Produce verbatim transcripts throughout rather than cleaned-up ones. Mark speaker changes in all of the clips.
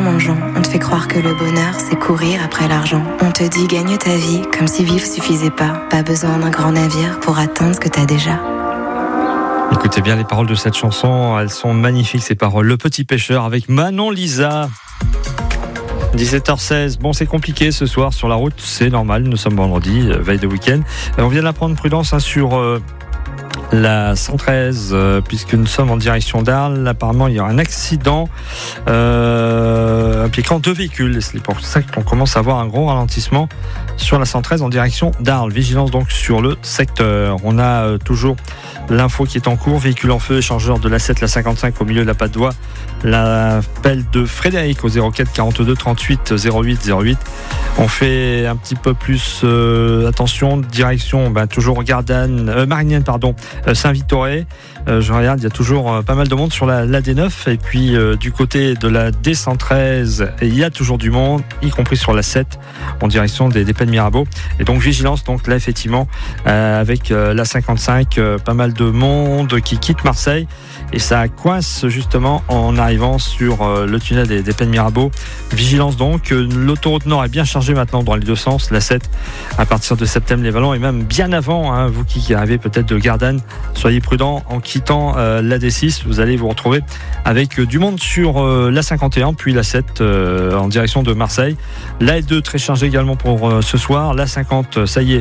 Speaker 1: tellement de gens. On te fait croire que le bonheur, c'est courir après l'argent. On te dit gagne ta vie, comme si vivre suffisait pas. Pas besoin d'un grand navire pour atteindre ce que t'as déjà.
Speaker 2: Écoutez bien les paroles de cette chanson, elles sont magnifiques ces paroles. Le Petit Pêcheur avec Manon Lisa. dix-sept heures seize, bon c'est compliqué ce soir sur la route, c'est normal, nous sommes vendredi, veille de week-end. On vient d'apprendre prudence hein, sur euh, la cent treize, euh, puisque nous sommes en direction d'Arles. Apparemment il y a un accident euh, impliquant deux véhicules. C'est pour ça qu'on commence à avoir un gros ralentissement sur la cent treize en direction d'Arles. Vigilance donc sur le secteur. On a euh, toujours l'info qui est en cours, véhicule en feu, échangeur de l'A sept, la cinquante-cinq au milieu de la Patte d'Oie. L'appel de Frédéric au zéro quatre quarante-deux trente-huit zéro huit zéro huit. On fait un petit peu plus euh, attention, direction ben, toujours Gardanne, euh, Marignane, pardon, euh, Saint-Victoré. Euh, je regarde, il y a toujours euh, pas mal de monde sur la, la D neuf. Et puis euh, du côté de la D cent treize, il y a toujours du monde, y compris sur la sept, en direction des, des Pays de Mirabeau. Et donc vigilance, donc là effectivement, euh, avec euh, la cinquante-cinq, euh, pas mal de monde qui quitte Marseille. Et ça coince justement en arrivant sur euh, le tunnel des, des Pays de Mirabeau. Vigilance donc, euh, l'autoroute Nord est bien chargée maintenant dans les deux sens, la sept à partir de Septembre-les-Vallons et même bien avant, hein, vous qui arrivez peut-être de Gardanne, soyez prudents en quittant euh, la D six, vous allez vous retrouver avec euh, du monde sur euh, la cinquante et un puis la sept euh, en direction de Marseille. La L deux très chargée également pour euh, ce soir, la cinquante ça y est,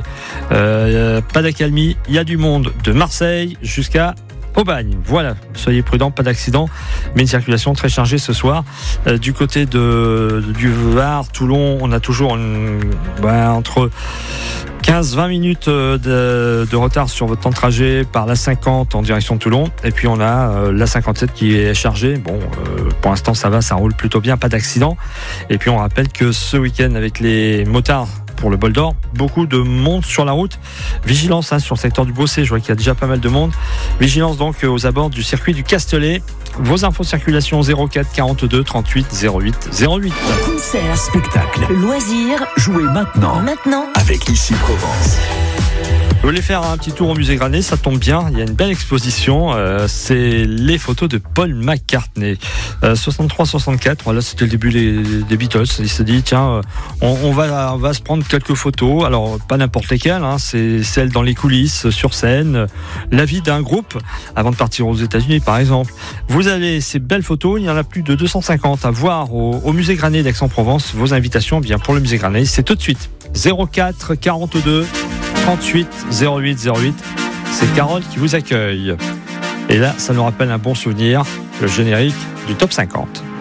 Speaker 2: euh, pas d'accalmie, il y a du monde de Marseille jusqu'à Aubagne. Voilà, soyez prudents, pas d'accident, mais une circulation très chargée ce soir. Euh, du côté de, du Var, Toulon, on a toujours une, bah, entre quinze à vingt minutes de, de retard sur votre temps de trajet par la cinquante en direction de Toulon. Et puis on a euh, la cinquante-sept qui est chargée. Bon, euh, pour l'instant ça va, ça roule plutôt bien, pas d'accident. Et puis on rappelle que ce week-end avec les motards pour le Bol d'Or, beaucoup de monde sur la route. Vigilance hein, sur le secteur du Bossé, je vois qu'il y a déjà pas mal de monde. Vigilance donc aux abords du circuit du Castellet. Vos infos circulation zéro quatre quarante-deux trente-huit zéro huit zéro huit.
Speaker 3: Concert, spectacle, loisirs, jouez maintenant. Maintenant avec Ici Provence.
Speaker 2: Vous voulez faire un petit tour au musée Granet, ça tombe bien, il y a une belle exposition, euh, c'est les photos de Paul McCartney. Euh, soixante-trois soixante-quatre, voilà, c'était le début des, des Beatles. Il s'est dit, tiens, euh, on, on, va, on va se prendre quelques photos, alors pas n'importe lesquelles, hein, c'est celles dans les coulisses, sur scène, euh, la vie d'un groupe, avant de partir aux États-Unis par exemple. Vous avez ces belles photos, il y en a plus de deux cent cinquante à voir au, au musée Granet d'Aix-en-Provence. Vos invitations bien pour le musée Granet, c'est tout de suite. zéro quatre quarante-deux trente-huit zéro huit zéro huit, c'est Carole qui vous accueille. Et là, ça nous rappelle un bon souvenir, le générique du Top cinquante.